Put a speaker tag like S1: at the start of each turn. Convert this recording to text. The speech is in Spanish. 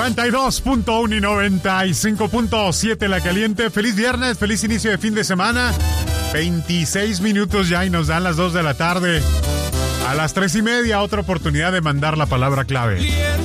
S1: 92.1 y 95.7 La Caliente. Feliz viernes, feliz inicio de fin de semana. 26 minutos ya y nos dan las 2 de la tarde. A las 3:30, otra oportunidad de mandar la palabra clave.